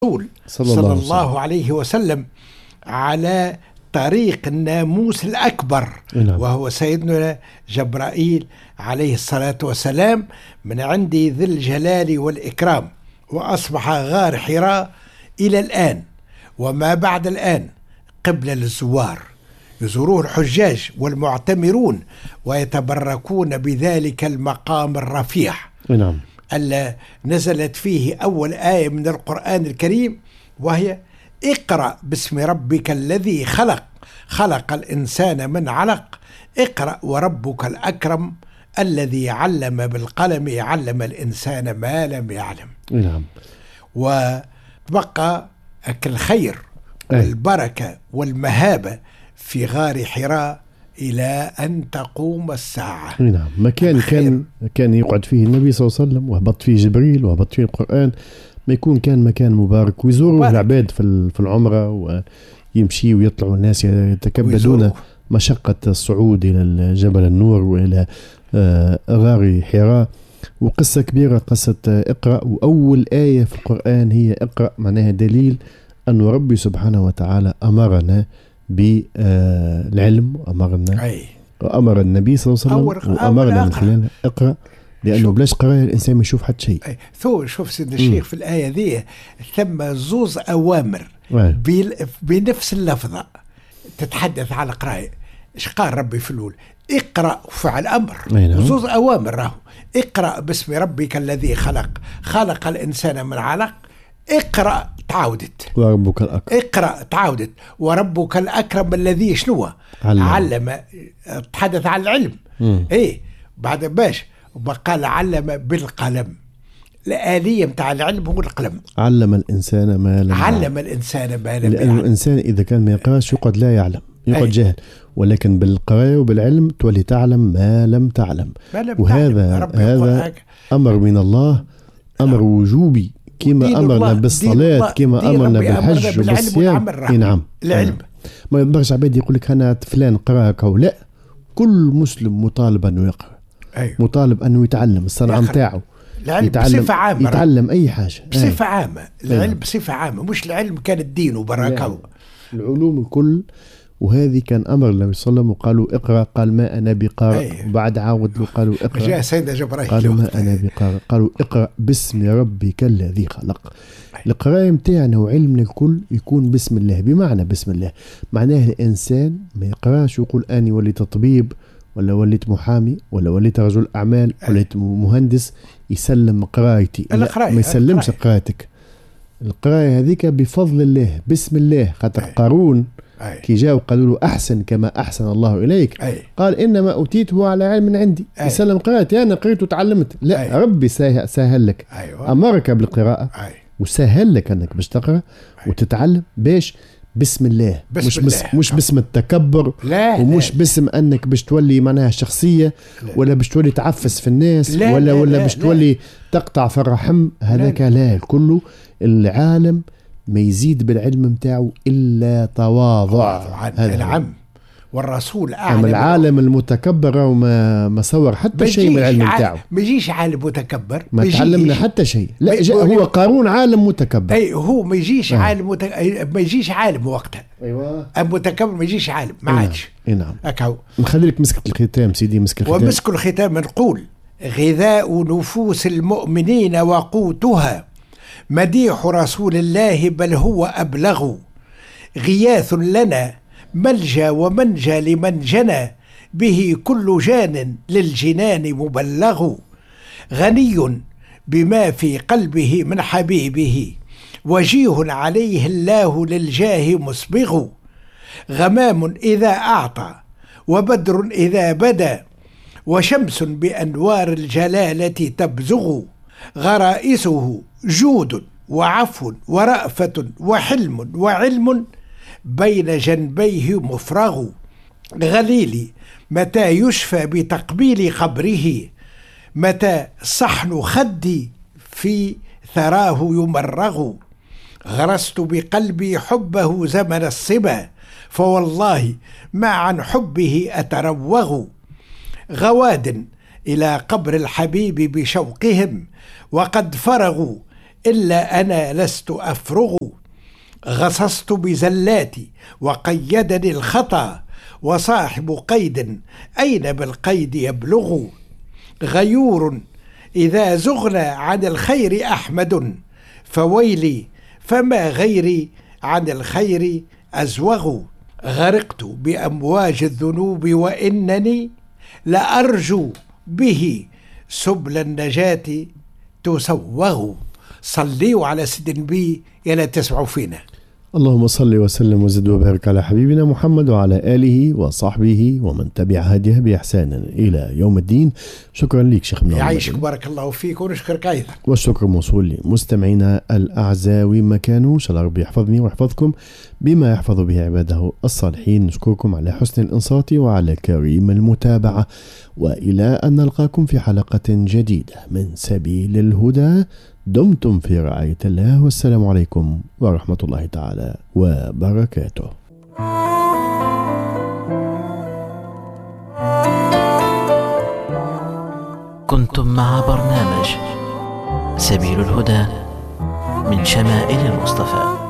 صلى الله عليه وسلم على طريق الناموس الأكبر، وهو سيدنا جبرائيل عليه الصلاة والسلام من عند ذي الجلال والإكرام. وأصبح غار حراء إلى الآن وما بعد الآن قبلة للزوار، يزوروه الحجاج والمعتمرون ويتبركون بذلك المقام الرفيع. نعم. ألا نزلت فيه أول آية من القرآن الكريم، وهي اقرأ باسم ربك الذي خلق، خلق الإنسان من علق، اقرأ وربك الأكرم الذي علم بالقلم، علم الإنسان ما لم يعلم. نعم. وبقى الخير والبركة والمهابة في غار حراء إلى أن تقوم الساعة. نعم. مكان كان يقعد فيه النبي صلى الله عليه وسلم، وهبط فيه جبريل، وهبط فيه القرآن، ما يكون كان مكان مبارك، ويزوروا العباد في العمرة، ويمشي ويطلعوا الناس يتكبدون مشقة الصعود إلى جبل النور وإلى غار حراء. وقصة كبيرة، قصة اقرأ، وأول آية في القرآن هي اقرأ، معناها دليل أن ربي سبحانه وتعالى أمرنا بالعلم، وأمر النبي صلى الله عليه وسلم وأمرنا من خلال اقرأ، لأنه بلاش قراءة الإنسان ما يشوف حتى شيء. شوف سيدنا الشيخ في الآية ذي ثم زوز أوامر بنفس اللفظة تتحدث على قراءة. إيش قال ربي في الأول؟ اقرأ فعل أمر، زوز أوامر راهو. اقرأ باسم ربك الذي خلق، خلق الإنسان من علق، اقرأ تعودت، وربك الأكرم، اقرأ تعودت، وربك الأكرم الذي شنو علم، تحدث عن العلم. بعد باش وقال علم بالقلم، الآلية متاع العلم هو القلم. علم الإنسان ما لم علم الإنسان ما لم لأن الإنسان إذا كان ما يقراش يقعد لا يعلم، يقعد جاهل، ولكن بالقراءة وبالعلم تولي تعلم ما لم تعلم. وهذا أمر من الله، أمر وجوبي، كما أمرنا بالصلاة، كما أمرنا بالحج وبالصيام. نعم. العلم ما يقدرش عباد يقول لك أنا فلان قراءك أو لا، كل مسلم مطالب أنه يقرأ. مطالب أنه يتعلم الصنعة متاعه، بصفة عامة، يتعلم أي حاجة بصفة عامة. العلم بصفة عامة، مش العلم كان الدين وبركة، العلوم الكل. وهذه كان أمر النبي صلى الله عليه وسلم، وقالوا اقرأ، قال ما أنا بقارئ. وبعد عاود له قالوا اقرأ، جاء سيدنا جبرائيل قالوا ما أنا بقارئ، قالوا اقرأ باسم ربك الذي خلق. القراءة متاعنا وعلمنا الكل يكون بسم الله، بمعنى بسم الله معناه الإنسان ما يقراش ويقول أني وليت طبيب، ولا وليت محامي، ولا وليت رجل أعمال، ولا وليت مهندس يسلم قراءتي. ما يسلمش قراءتك. القراءة هذيك بفضل الله، بسم الله. خاطر قارون كي جاء وقالوا له أحسن كما أحسن الله إليك، قال إنما أوتيته على علم عندي. يسلم قراءتي، أنا قريت وتعلمت. لا، ربي سهل لك، أمرك بالقراءة وسهل لك أنك باش تقرأ وتتعلم باش بسم الله، مش باسم التكبر، ومش باسم أنك باش تولي معناها شخصية، ولا باش تولي تعفس في الناس، ولا باش تولي تقطع في الرحم. هذاك لا، كله العالم ما يزيد بالعلم متاعه إلا تواضع. العم والرسول أعلم. العالم المتكبر وما صور حتى شيء من العلم متاعه. ما يجيش عالم متكبر، ما تعلمنا حتى شيء. لا، هو قارون عالم متكبر. هو ما يجيش عالم ما يجيش عالم وقتها. ايوه، المتكبر ما يجيش عالم، ما عادش. نعم. نخلي لك مسكة الختام سيدي، مسك الختام. ومسك الختام نقول غذاء نفوس المؤمنين وقوتها مديح رسول الله، بل هو أبلغ غياث لنا ملجا ومنجا لمن جنى، به كل جان للجنان مبلغ. غني بما في قلبه من حبيبه، وجيه عليه الله للجاه مسبغ. غمام إذا أعطى، وبدر إذا بدا، وشمس بأنوار الجلالة تبزغ. غرائسه جود وعفو ورأفة وحلم وعلم، بين جنبيه مفرغ. غليلي متى يشفى بتقبيل قبره، متى صحن خدي في ثراه يمرغ. غرست بقلبي حبه زمن الصبا، فوالله ما عن حبه أتروغ. غواد إلى قبر الحبيب بشوقهم، وقد فرغوا إلا أنا لست أفرغ، غصصت بزلاتي وقيدني الخطا، وصاحب قيد أين بالقيد يبلغ. غيور إذا زغنا عن الخير أحمد، فويلي فما غيري عن الخير أزوغ. غرقت بأمواج الذنوب وإنني لأرجو به سبل النجاة تسوغ. صليوا على سيد النبي يلا تسمعوا فينا. اللهم صل وسلم وزد وبارك على حبيبنا محمد وعلى آله وصحبه ومن تبع هديه بإحسان إلى يوم الدين. شكرا لك شيخ منور. يعيشك بارك الله فيك ونشكرك أيضا. والشكر موصول لمستمعينا الأعزاء وين كانوا. إن شاء الله ربي يحفظني ويحفظكم بما يحفظ به عباده الصالحين. نشكركم على حسن الإنصات وعلى كريم المتابعة، وإلى أن نلقاكم في حلقة جديدة من سبيل الهدى. دمتم في رعاية الله، والسلام عليكم ورحمة الله تعالى وبركاته. كنتم مع برنامج سبيل الهدى من شمائل المصطفى.